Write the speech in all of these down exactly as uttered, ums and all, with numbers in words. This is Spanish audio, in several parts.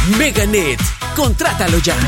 Meganet, contrátalo ya.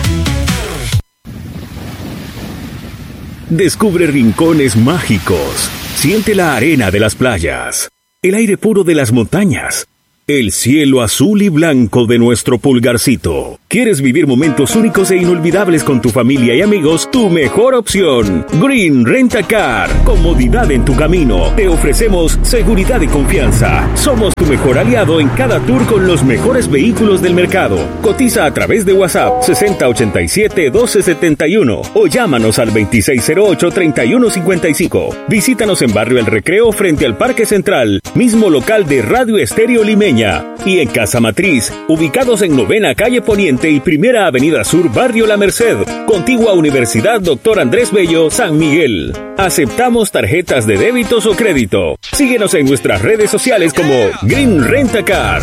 Descubre rincones mágicos. Siente la arena de las playas, el aire puro de las montañas, el cielo azul y blanco de nuestro pulgarcito. ¿Quieres vivir momentos únicos e inolvidables con tu familia y amigos? Tu mejor opción, Green Rent-A-Car. Comodidad en tu camino. Te ofrecemos seguridad y confianza. Somos tu mejor aliado en cada tour con los mejores vehículos del mercado. Cotiza a través de WhatsApp sesenta ochenta y siete doce setenta y uno o llámanos al veintiséis cero ocho treinta y uno cincuenta y cinco. Visítanos en Barrio El Recreo frente al Parque Central, mismo local de Radio Estéreo Limeña, y en Casa Matriz, ubicados en Novena Calle Poniente y Primera Avenida Sur, Barrio La Merced, contigua Universidad Doctor Andrés Bello, San Miguel. Aceptamos tarjetas de débitos o crédito. Síguenos en nuestras redes sociales como Green Rent-A-Car.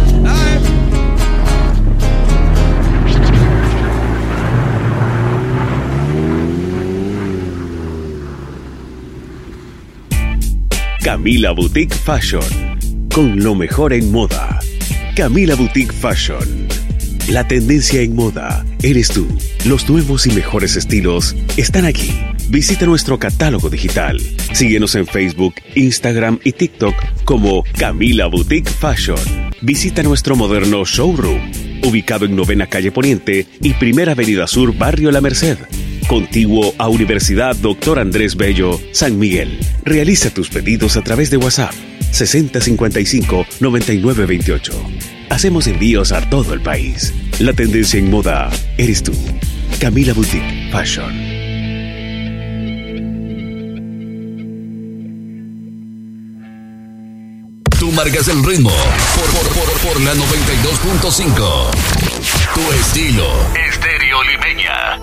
Camila Boutique Fashion, con lo mejor en moda. Camila Boutique Fashion. La tendencia en moda eres tú. Los nuevos y mejores estilos están aquí. Visita nuestro catálogo digital. Síguenos en Facebook, Instagram y TikTok como Camila Boutique Fashion. Visita nuestro moderno showroom, ubicado en Novena Calle Poniente y Primera Avenida Sur, Barrio La Merced, contiguo a Universidad Doctor Andrés Bello, San Miguel. Realiza tus pedidos a través de WhatsApp sesenta cincuenta y cinco noventa y nueve veintiocho. Hacemos envíos a todo el país. La tendencia en moda eres tú. Camila Boutique Fashion. Tú marcas el ritmo por, por, por, por la noventa y dos punto cinco. Tu estilo. Estéreo Limeña.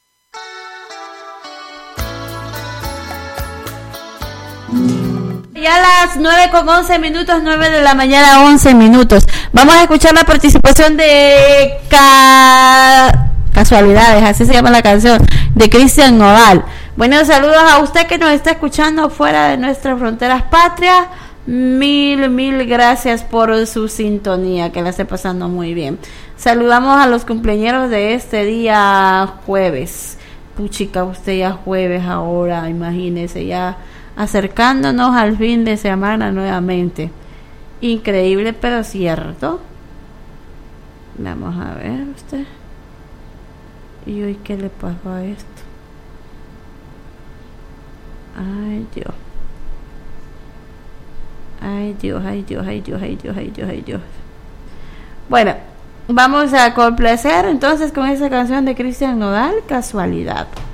Ya a las nueve con once minutos, nueve de la mañana, once minutos. Vamos a escuchar la participación de ca... Casualidades, así se llama la canción, de Cristian Nodal. Buenos saludos a usted que nos está escuchando fuera de nuestras fronteras patrias. Mil, mil gracias por su sintonía, que la esté pasando muy bien. Saludamos a los cumpleañeros de este día jueves. Puchica, usted ya jueves ahora, imagínese, ya acercándonos al fin de semana nuevamente. Increíble, pero cierto. Vamos a ver usted. ¿Y hoy qué le pasó a esto? Ay, Dios. Ay, Dios, ay, Dios, ay, Dios, ay, Dios, ay, Dios, ay, Dios. Bueno, vamos a complacer entonces con esa canción de Cristian Nodal, Casualidad.